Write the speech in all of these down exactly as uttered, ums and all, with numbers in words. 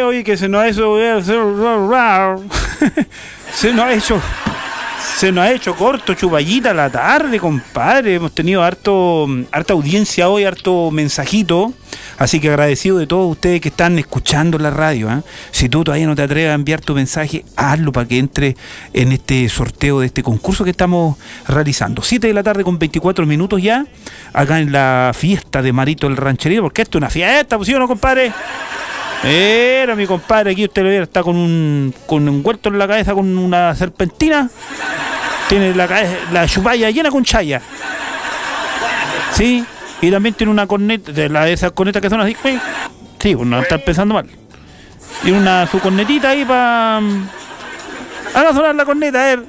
hoy que se nos ha hecho se nos ha hecho se nos ha hecho corto, chupallita la tarde, compadre. Hemos tenido harto harta audiencia hoy, harto mensajito, así que agradecido de todos ustedes que están escuchando la radio, ¿eh? Si tú todavía no te atreves a enviar tu mensaje, hazlo para que entre en este sorteo de este concurso que estamos realizando. siete de la tarde con veinticuatro minutos ya, acá en la fiesta de Marito el Rancherito, porque esto es una fiesta, ¿pues sí o no, compadre? Era mi compadre, aquí usted lo ve, está con un con un huerto en la cabeza, con una serpentina. Tiene la cabeza, la chupalla llena con chaya. Sí, y también tiene una corneta, de la de esas cornetas que son así. Sí, pues no estar pensando mal. Tiene una su cornetita ahí para haga sonar la corneta, a ver.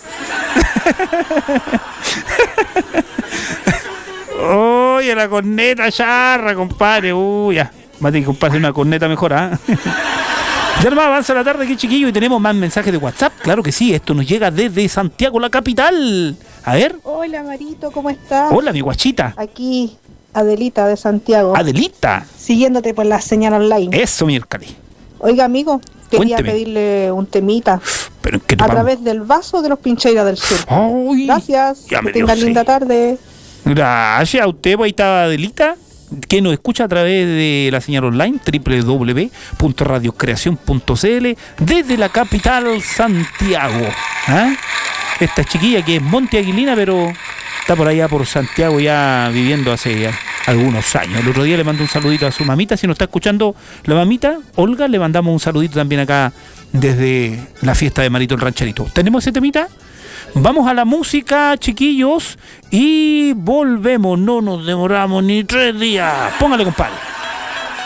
Oye, la corneta charra, compadre. Uy, ya. Va a tener que comprarse una corneta mejor, ¿ah? ¿eh? Ya nomás avanza la tarde aquí, chiquillo, y tenemos más mensajes de WhatsApp. Claro que sí, esto nos llega desde Santiago, la capital. A ver. Hola, Marito, ¿cómo estás? Hola, mi guachita. Aquí, Adelita de Santiago. Adelita. Siguiéndote por la señal online. Eso, miércoles. Oiga, amigo, quería Cuénteme. pedirle un temita. ¿Pero qué te a pago? través del vaso de los Pincheiras del Sur. Ay, gracias, ya que me dio tengan sed. linda tarde. Gracias a usted, pues ahí está Adelita, que nos escucha a través de la señal online doble u doble u doble u punto radio creación punto c l desde la capital Santiago. ¿Ah? Esta chiquilla que es Monte Aguilina, pero está por allá por Santiago ya viviendo hace ya algunos años. El otro día le mandó un saludito a su mamita, si nos está escuchando la mamita, Olga, le mandamos un saludito también acá desde la fiesta de Marito el Rancherito. ¿Tenemos ese temita? Vamos a la música, chiquillos, y volvemos. No nos demoramos ni tres días. Póngale, compadre.